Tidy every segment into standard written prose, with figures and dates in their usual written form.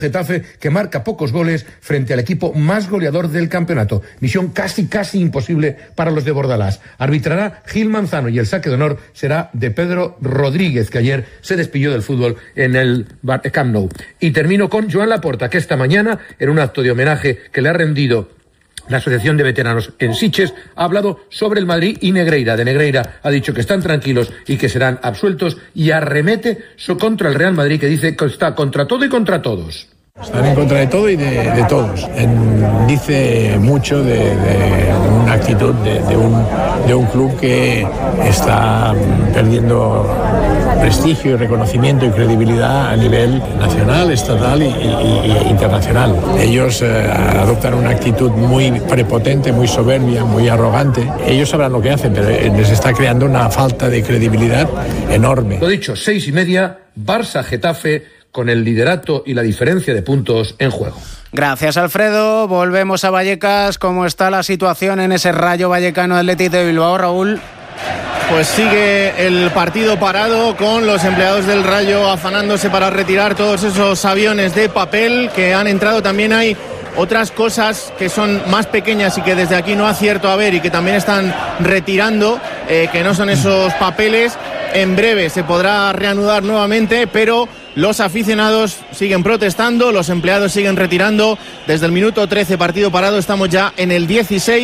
Getafe, que marca pocos goles frente al equipo más goleador del campeonato. Misión casi imposible para los de Bordalás. Arbitrará Gil Manzano y el saque de honor será de Pedro Rodríguez, que ayer se despidió del fútbol en el Camp Nou. Y termino con Joan Laporta, que esta mañana, en un acto de homenaje que le ha rendido la Asociación de Veteranos en Sitges, ha hablado sobre el Madrid y Negreira. De Negreira ha dicho que están tranquilos y que serán absueltos, y arremete contra el Real Madrid, que dice que está contra todo y contra todos. Están en contra de todo y de todos. Dice mucho de una actitud de un club que está perdiendo prestigio y reconocimiento y credibilidad a nivel nacional, estatal e internacional. Ellos adoptan una actitud muy prepotente, muy soberbia, muy arrogante. Ellos sabrán lo que hacen, pero les está creando una falta de credibilidad enorme. Lo dicho, 6:30, Barça-Getafe, con el liderato y la diferencia de puntos en juego. Gracias, Alfredo. Volvemos a Vallecas. ¿Cómo está la situación en ese Rayo Vallecano Athletic de Bilbao, Raúl? Pues sigue el partido parado, con los empleados del Rayo afanándose para retirar todos esos aviones de papel que han entrado. También hay otras cosas que son más pequeñas y que desde aquí no acierto a ver, y que también están retirando, que no son esos papeles. En breve se podrá reanudar nuevamente, pero los aficionados siguen protestando, los empleados siguen retirando. Desde el minuto 13, partido parado, estamos ya en el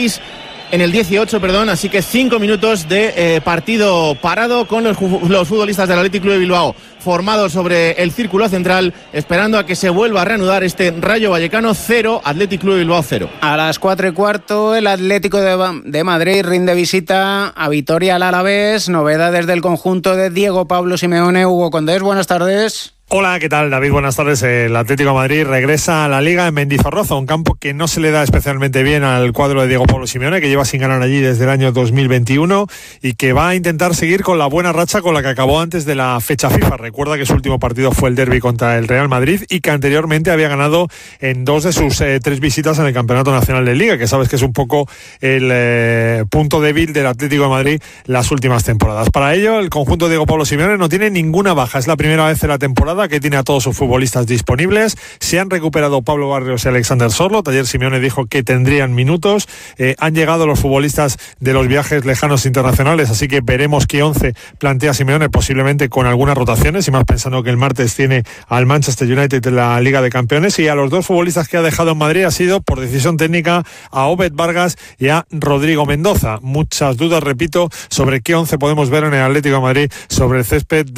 18, así que 5 minutos de partido parado, con los futbolistas del Athletic Club de Bilbao formados sobre el círculo central, esperando a que se vuelva a reanudar este Rayo Vallecano 0, Athletic Club de Bilbao 0. A las 4:15, el Atlético de Madrid rinde visita a Vitoria al Alavés. Novedades del conjunto de Diego Pablo Simeone. Hugo Condés, buenas tardes. Hola, ¿qué tal, David? Buenas tardes. El Atlético de Madrid regresa a la Liga en Mendizorroza, un campo que no se le da especialmente bien al cuadro de Diego Pablo Simeone, que lleva sin ganar allí desde el año 2021 y que va a intentar seguir con la buena racha con la que acabó antes de la fecha FIFA. Recuerda que su último partido fue el derbi contra el Real Madrid y que anteriormente había ganado en 2 de sus 3 visitas en el Campeonato Nacional de Liga, que sabes que es un poco el punto débil del Atlético de Madrid las últimas temporadas. Para ello, el conjunto de Diego Pablo Simeone no tiene ninguna baja. Es la primera vez en la temporada que tiene a todos sus futbolistas disponibles. Se han recuperado Pablo Barrios y Alexander Sorloth. Ayer Simeone dijo que tendrían minutos. Han llegado los futbolistas de los viajes lejanos internacionales, así que veremos qué 11 plantea Simeone, posiblemente con algunas rotaciones, y más pensando que el martes tiene al Manchester United en la Liga de Campeones. Y a los 2 futbolistas que ha dejado en Madrid ha sido, por decisión técnica, a Obed Vargas y a Rodrigo Mendoza. Muchas dudas, repito, sobre qué 11 podemos ver en el Atlético de Madrid sobre el césped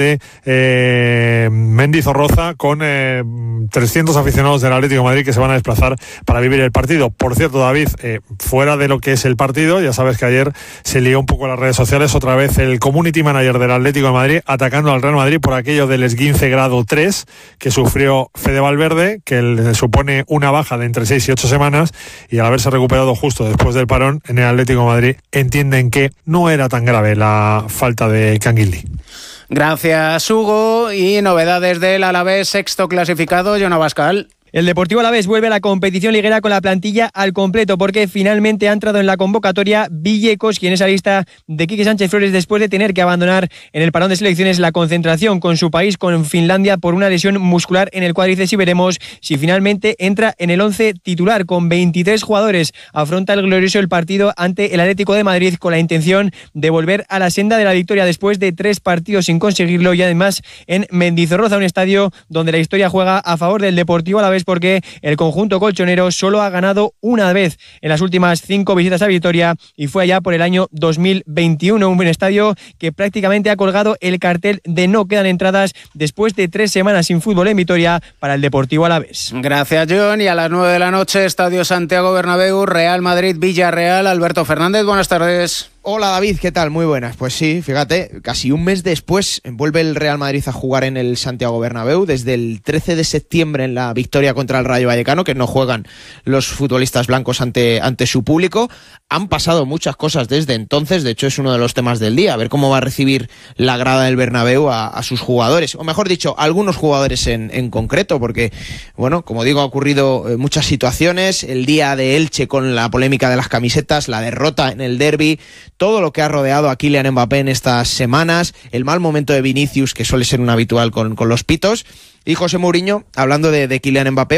de Mendizorroza, con 300 aficionados del Atlético de Madrid que se van a desplazar para vivir el partido. Por cierto, David, fuera de lo que es el partido, ya sabes que ayer se lió un poco en las redes sociales otra vez el community manager del Atlético de Madrid atacando al Real Madrid por aquello del esguince grado 3 que sufrió Fede Valverde, que le supone una baja de entre 6 y 8 semanas, y al haberse recuperado justo después del parón en el Atlético de Madrid entienden que no era tan grave la falta de Canguilí. Gracias, Hugo. Y novedades del Alavés, sexto clasificado, Jon Abascal. El Deportivo Alavés vuelve a la competición liguera con la plantilla al completo, porque finalmente ha entrado en la convocatoria Villecos, quien es a lista de Quique Sánchez Flores después de tener que abandonar en el parón de selecciones la concentración con su país, con Finlandia, por una lesión muscular en el cuádriceps, y veremos si finalmente entra en el 11 titular. Con 23 jugadores afronta el glorioso el partido ante el Atlético de Madrid, con la intención de volver a la senda de la victoria después de 3 partidos sin conseguirlo, y además en Mendizorroza, un estadio donde la historia juega a favor del Deportivo Alavés, porque el conjunto colchonero solo ha ganado una vez en las últimas 5 visitas a Vitoria, y fue allá por el año 2021, un estadio que prácticamente ha colgado el cartel de no quedan entradas después de 3 semanas sin fútbol en Vitoria para el Deportivo Alavés. Gracias, John. Y a las 9 de la noche, Estadio Santiago Bernabéu, Real Madrid-Villarreal. Alberto Fernández, buenas tardes. Hola David, ¿qué tal? Muy buenas. Pues sí, fíjate, casi un mes después vuelve el Real Madrid a jugar en el Santiago Bernabéu, desde el 13 de septiembre en la victoria contra el Rayo Vallecano, que no juegan los futbolistas blancos ante su público. Han pasado muchas cosas desde entonces, de hecho es uno de los temas del día, a ver cómo va a recibir la grada del Bernabéu a sus jugadores, o mejor dicho, a algunos jugadores en concreto, porque, bueno, como digo, ha ocurrido muchas situaciones, el día de Elche con la polémica de las camisetas, la derrota en el derbi, todo lo que ha rodeado a Kylian Mbappé en estas semanas, el mal momento de Vinicius, que suele ser un habitual con los pitos. Y José Mourinho, hablando de Kylian Mbappé,